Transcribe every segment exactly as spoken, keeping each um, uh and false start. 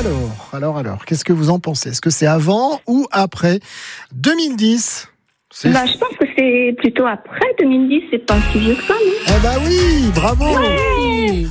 Alors, alors, alors, qu'est-ce que vous en pensez ? Est-ce que c'est avant ou après deux mille dix ? C'est... Bah, je pense que c'est plutôt après deux mille dix, c'est pas si vieux que ça, non ? Eh bah oui, bravo. Ouais.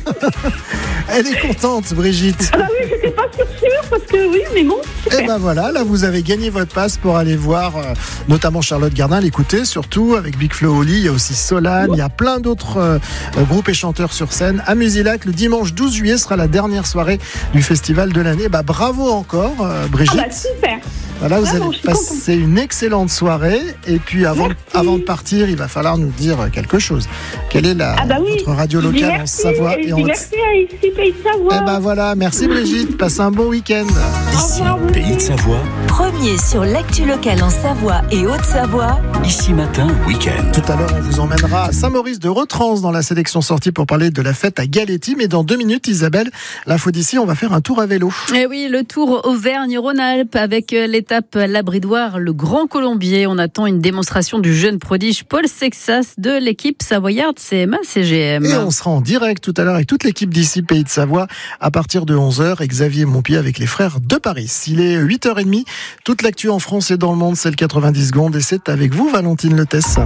Elle est contente, Brigitte. Ah bah oui, j'étais pas sûre, parce que oui, mais bon, super. Et ben voilà, là vous avez gagné votre passe pour aller voir euh, notamment Charlotte Gardin, l'écouter surtout avec Big Flo Oli, il y a aussi Solane, il y a plein d'autres euh, groupes et chanteurs sur scène. À Musilac, le dimanche douze juillet sera la dernière soirée du festival de l'année. Bah bravo encore, euh, Brigitte. Ah bah super. Voilà, vous Vraiment, allez passer une excellente soirée. Et puis avant, avant de partir, il va falloir nous dire quelque chose. Quelle est la, ah bah oui. votre radio locale en Savoie et en Haute... Merci à ici Pays de Savoie. Eh ben voilà, merci Brigitte, passez un bon week-end. Ici, Pays de Savoie. Premier sur l'actu locale en Savoie et Haute-Savoie. Ici matin, week-end. Tout à l'heure, on vous emmènera à Saint-Maurice de Retrans dans la sélection sortie pour parler de la fête à Galetti. Mais dans deux minutes, Isabelle, l'info d'ici, on va faire un tour à vélo. Et oui, le tour Auvergne-Rhône-Alpes avec l'étape Labridoire, le Grand Colombier. On attend une démonstration du jeune prodige Paul Sexas de l'équipe savoyarde C M A C G M. Et on sera en direct tout à l'heure avec toute l'équipe d'ici Pays de Savoie à partir de onze heures et Xavier Montpied avec les frères de Paris. Il est huit heures trente. Toute l'actu en France et dans le monde, c'est le quatre-vingt-dix secondes et c'est avec vous, Valentine Letesse.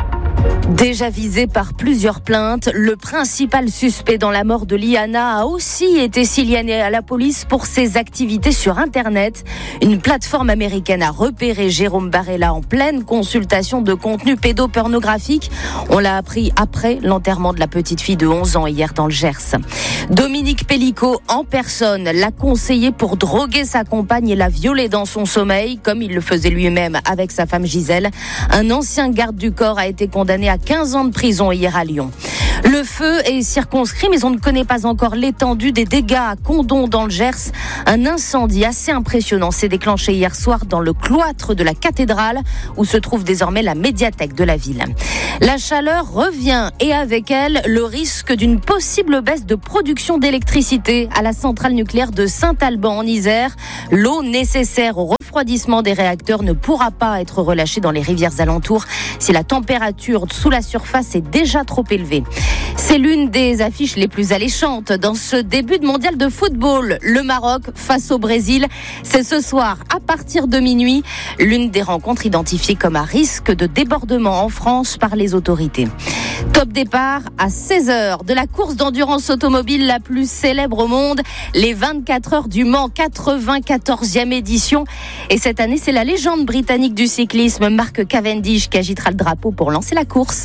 Déjà visé par plusieurs plaintes, le principal suspect dans la mort de Liana a aussi été signalé à la police pour ses activités sur Internet. Une plateforme américaine a repéré Jérôme Barella en pleine consultation de contenu pédopornographique. On l'a appris après l'enterrement de la petite fille de onze ans hier dans le Gers. Dominique Pellicot en personne l'a conseillé pour droguer sa compagne et la violer dans son sommeil, comme il le faisait lui-même avec sa femme Gisèle. Un ancien garde du corps a été condamné à quinze ans de prison hier à Lyon. Le feu est circonscrit, mais on ne connaît pas encore l'étendue des dégâts à Condom dans le Gers. Un incendie assez impressionnant s'est déclenché hier soir dans le cloître de la cathédrale, où se trouve désormais la médiathèque de la ville. La chaleur revient et avec elle, le risque d'une possible baisse de production d'électricité à la centrale nucléaire de Saint-Alban en Isère. L'eau nécessaire au refroidissement des réacteurs ne pourra pas être relâchée dans les rivières alentours si la température sous la surface est déjà trop élevée. C'est l'une des affiches les plus alléchantes dans ce début de mondial de football. Le Maroc face au Brésil, c'est ce soir à partir de minuit, l'une des rencontres identifiées comme à risque de débordement en France par les autorités. Top départ à seize heures de la course d'endurance automobile la plus célèbre au monde, les vingt-quatre heures du Mans, quatre-vingt-quatorzième édition. Et cette année, c'est la légende britannique du cyclisme, Mark Cavendish, qui agitera le drapeau pour lancer la course.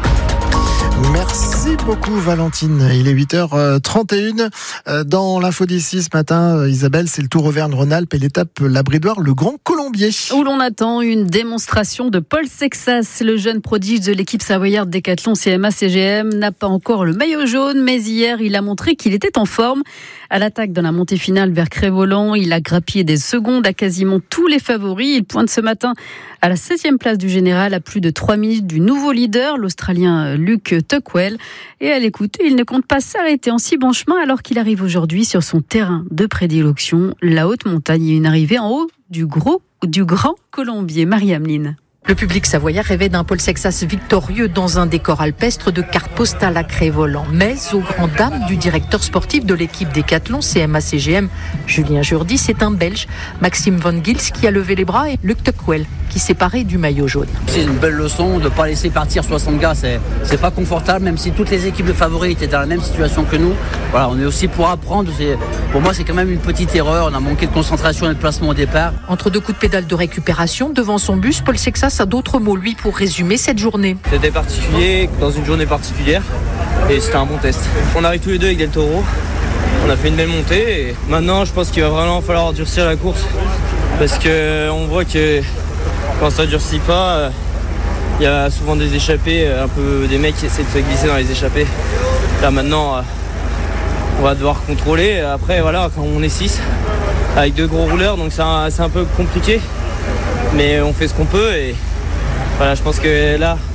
Merci beaucoup Valentine, il est huit heures trente et une. Dans l'info d'ici ce matin, Isabelle, c'est le Tour Auvergne-Rhône-Alpes et l'étape Labridoire, le Grand Colombier. Où l'on attend une démonstration de Paul Sexas, le jeune prodige de l'équipe savoyarde Décathlon C M A C G M, n'a pas encore le maillot jaune, mais hier il a montré qu'il était en forme. À l'attaque dans la montée finale vers Cré-Voland, il a grappillé des secondes à quasiment tous les favoris. Il pointe ce matin à la seizième place du général, à plus de trois minutes du nouveau leader, l'Australien Luke Tuckwell. Et à l'écouter, il ne compte pas s'arrêter en si bon chemin alors qu'il arrive aujourd'hui sur son terrain de prédilection, la haute montagne, et une arrivée en haut du gros, du Grand Colombier. Marie-Ameline. Le public savoyard rêvait d'un Paul Sexas victorieux dans un décor alpestre de carte postale à Cré-Voland. Mais aux grandes dames du directeur sportif de l'équipe Décathlon C M A C G M, Julien Jourdi, c'est un Belge, Maxime Van Gils, qui a levé les bras, et Luc Tuckwell qui s'est paré du maillot jaune. C'est une belle leçon de ne pas laisser partir soixante gars, c'est, c'est pas confortable, même si toutes les équipes de favoris étaient dans la même situation que nous. Voilà, on est aussi pour apprendre. C'est, pour moi, c'est quand même une petite erreur. On a manqué de concentration et de placement au départ. Entre deux coups de pédale de récupération devant son bus, Paul Sexas a d'autres mots, lui, pour résumer cette journée. C'était particulier, dans une journée particulière, et c'était un bon test. On arrive tous les deux avec Del Toro, on a fait une belle montée, et maintenant je pense qu'il va vraiment falloir durcir la course, parce qu'on voit que quand ça durcit pas, il y a souvent des échappées, un peu des mecs qui essaient de se glisser dans les échappées. Là maintenant, on va devoir contrôler. Après voilà, quand on est six, avec deux gros rouleurs, donc c'est un, c'est un peu compliqué, mais on fait ce qu'on peut. Et voilà, je pense que là,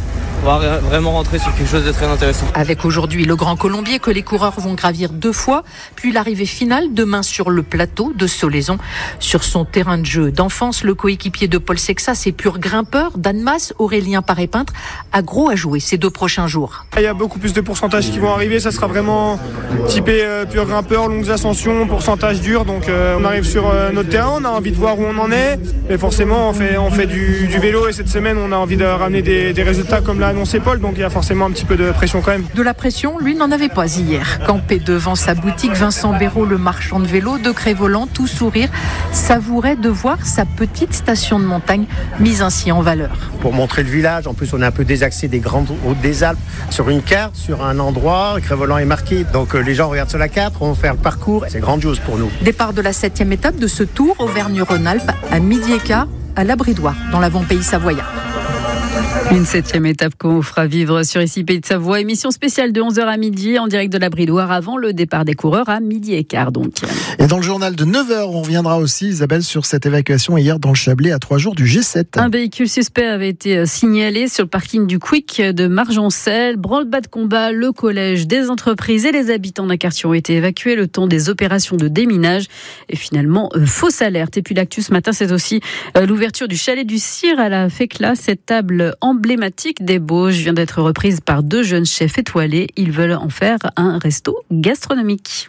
on va vraiment rentrer sur quelque chose de très intéressant. Avec aujourd'hui le Grand Colombier que les coureurs vont gravir deux fois, puis l'arrivée finale demain sur le plateau de Solaison. Sur son terrain de jeu d'enfance, le coéquipier de Paul Sexas et pur grimpeur, Dan Mas, Aurélien Paré-Peintre, a gros à jouer ces deux prochains jours. Il y a beaucoup plus de pourcentages qui vont arriver, ça sera vraiment typé euh, pur grimpeur, longues ascensions, pourcentage dur, donc euh, on arrive sur euh, notre terrain, on a envie de voir où on en est, mais forcément on fait, on fait du, du vélo et cette semaine on a envie de ramener des, des résultats comme l'a annoncé Paul, donc il y a forcément un petit peu de pression quand même. De la pression, lui n'en avait pas hier. Campé devant sa boutique, Vincent Béraud, le marchand de vélo, de Cré-Volant, tout sourire, savourait de voir sa petite station de montagne mise ainsi en valeur. Pour montrer le village, en plus on est un peu désaxé des grandes routes des Alpes, sur une carte, sur un endroit, Cré-Volant est marqué, donc euh, les gens regardent sur la carte, vont faire le parcours, c'est grandiose pour nous. Départ de la septième étape de ce Tour Auvergne-Rhône-Alpes à midi et quart à la Bridoire, dans l'avant-pays savoyard. Une septième étape qu'on vous fera vivre sur Ici Pays de Savoie. Émission spéciale de onze heures à midi en direct de la Bridoire avant le départ des coureurs à midi et quart donc. Et dans le journal de neuf heures, on reviendra aussi, Isabelle, sur cette évacuation hier dans le Chablais à trois jours du G sept. Un véhicule suspect avait été signalé sur le parking du Quick de Margencel. Branle-bas de combat, le collège, des entreprises et les habitants d'un quartier ont été évacués le temps des opérations de déminage. Et finalement, euh, fausse alerte. Et puis l'actu ce matin, c'est aussi euh, l'ouverture du chalet du Cire à la Fécla. Cette table emblématique des Bauges vient d'être reprise par deux jeunes chefs étoilés. Ils veulent en faire un resto gastronomique.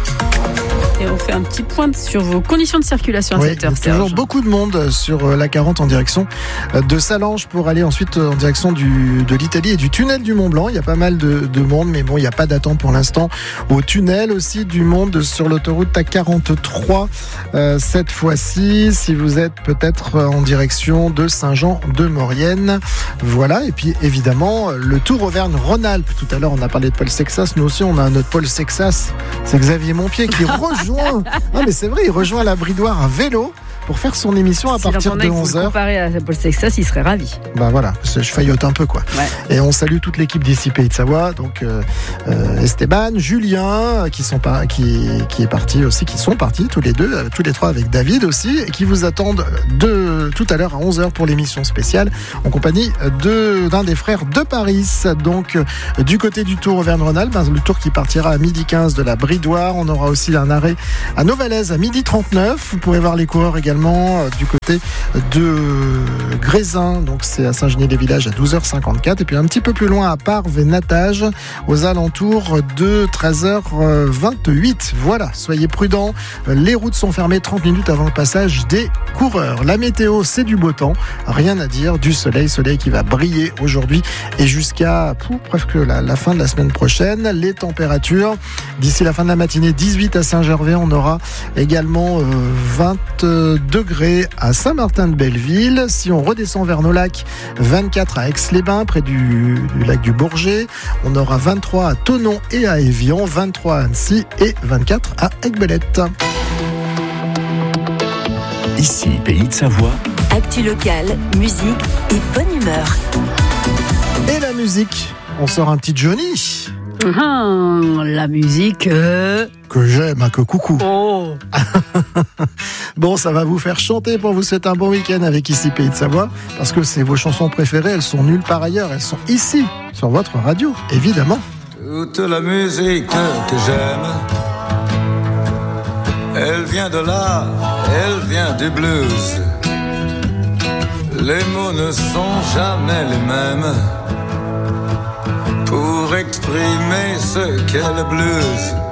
Et on fait un petit point sur vos conditions de circulation à oui, cette heure. Il y a toujours beaucoup de monde sur la quarante en direction de Salange pour aller ensuite en direction du, de l'Italie et du tunnel du Mont Blanc. Il y a pas mal de, de monde, mais bon, il n'y a pas d'attente pour l'instant. Au tunnel aussi du monde sur l'autoroute A quarante-trois euh, cette fois-ci. Si vous êtes peut-être en direction de Saint-Jean-de-Maurienne. Voilà. Et puis évidemment, le Tour Auvergne-Rhône-Alpes. Tout à l'heure, on a parlé de Paul Sexas. Nous aussi, on a notre Paul Sexas. C'est Xavier Monpied qui rejoint. Ah mais c'est vrai, il rejoint la Bridoire à vélo pour faire son émission à S'il partir de onze heures. Comparé à Paul Sexas, il serait ravi. Bah voilà, je faillote un peu quoi. Ouais. Et on salue toute l'équipe d'Ici Pays de Savoie, donc euh, euh, Esteban, Julien, qui sont pas, qui qui est parti aussi, qui sont partis tous les deux, euh, tous les trois avec David aussi, et qui vous attendent de tout à l'heure à onze heures pour l'émission spéciale en compagnie de d'un des frères de Paris. Donc euh, du côté du Tour Auvergne-Rhône-Alpes, le Tour qui partira à midi quinze de la Bridoire. On aura aussi un arrêt à Novalaise à midi trente-neuf. Vous pourrez voir les coureurs également du côté de Grézin, donc c'est à Saint-Genis-les-Villages à douze heures cinquante-quatre, et puis un petit peu plus loin à Parves et Natage aux alentours de treize heures vingt-huit. Voilà, soyez prudents, les routes sont fermées trente minutes avant le passage des coureurs. La météo, c'est du beau temps, rien à dire, du soleil, soleil qui va briller aujourd'hui et jusqu'à pouf, presque la, la fin de la semaine prochaine. Les températures, d'ici la fin de la matinée, dix-huit à Saint-Gervais, on aura également euh, vingt degrés à Saint-Martin-de-Belleville. Si on redescend vers nos lacs, vingt-quatre à Aix-les-Bains, près du, du lac du Bourget. On aura vingt-trois à Thonon et à Évian, vingt-trois à Annecy et vingt-quatre à Aiguebelette. Ici, Pays de Savoie. Actu locale, musique et bonne humeur. Et la musique, on sort un petit Johnny. Mmh, la musique euh... que j'aime, hein, que coucou. Oh. Bon, ça va vous faire chanter pour vous souhaiter un bon week-end avec Ici Pays de Savoie, parce que c'est vos chansons préférées, elles sont nulle part ailleurs, elles sont ici, sur votre radio, évidemment. Toute la musique que j'aime, elle vient de là, elle vient du blues. Les mots ne sont jamais les mêmes pour exprimer ce qu'est le blues.